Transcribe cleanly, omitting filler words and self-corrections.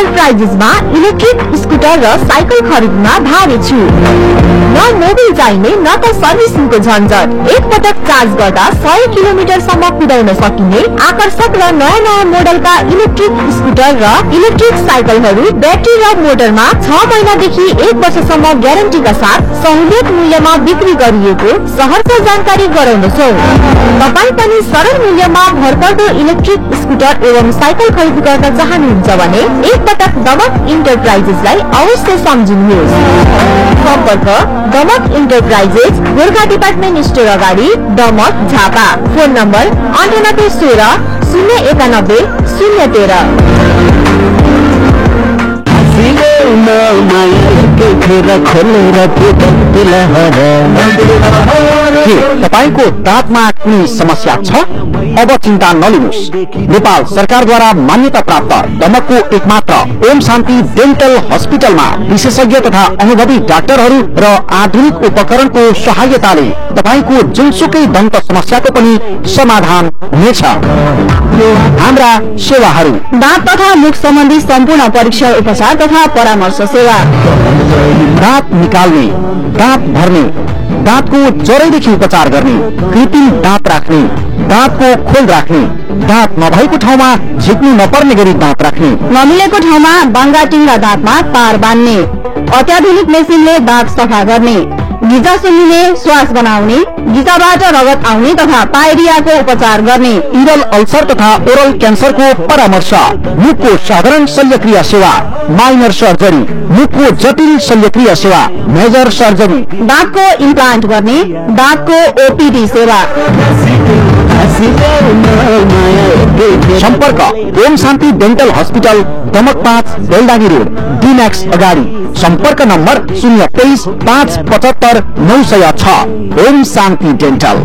इन्टरप्राइजेसमा electric scooter र cycle खरिदमा भारी छुट। न मोबिल चाहिने न त सर्भिसिङको झन्झट। एक पटक चार्ज गर्दा 100 किलोमिटरसम्म कुदाउन सकिने आकर्षक र नयाँ मोडलका इलेक्ट्रिक स्कुटर र इलेक्ट्रिक साइकलहरू ब्याट्री र मोटरमा 6 महिनादेखि 1 वर्षसम्म ग्यारेन्टीका साथ सहुलियत मूल्यमा बिक्री गरिएको सहरर्ष जानकारी गराउनेछौँ। तपाईँ पनि सरल मूल्यमा भरपर्दो इलेक्ट्रिक स्कुटर एवं साइकल खरिद गर्न चाहनुहुन्छ भने एक पटक दमक इन्टरप्राइजेसलाई अवश्य सम्झिनुहोस्। सम्पर्क Damak enterprises, Gorkha department store अगाडि, दमक, झापा। Phone number 9816 091 013। तपाईको दाँतमा कुनै समस्या छ? अब चिन्ता नलिनुहोस्। नेपाल सरकारद्वारा मान्यता प्राप्त दमकको एकमात्र ओम शान्ति डेन्टल हस्पिटलमा विशेषज्ञ तथा अनुभवी डाक्टरहरू र आधुनिक उपकरणको सहायताले तपाईको जुनसुकै दन्त समस्याको पनि समाधान हुनेछ। हाम्रा सेवाहरू: दाँत तथा मुख सम्बन्धी सम्पूर्ण परीक्षण, उपचार तथा परामर्श सेवा। दाँत निकाल्ने, दाँत भर्ने, दाँतको जरैदेखि उपचार गर्ने, कृत्रिम दाँत राख्ने, दाँतको खोल राख्ने, दाँत नभएको ठाउँमा झिक्नु नपर्ने गरी दाँत राख्ने, नमिलेको ठाउँमा बाङ्गाटिङ्गा दाँतमा तार बान्ने, अत्याधुनिक मेसिनले दाँत सफा गर्ने, गिजा सुन्ने, श्वास बनाउने, गिजाबाट रगत आउने तथा पाइरियाको उपचार गर्ने, इरल अल्सर तथा ओरल क्यान्सरको परामर्श, मुखको साधारण शल्यक्रिया सेवा, माइनर सर्जरी, मुखको जटिल शल्यक्रिया सेवा, मेजर सर्जरी, दाँतको इम्प्लान्ट गर्ने, दाँतको ओपीडी सेवा। सम्पर्क ओम शान्ति dental hospital, Damak 5, Beldangi road, डिम्याक्स अगाडि। सम्पर्क नम्बर 023 575 906। ओम शान्ति डेन्टल।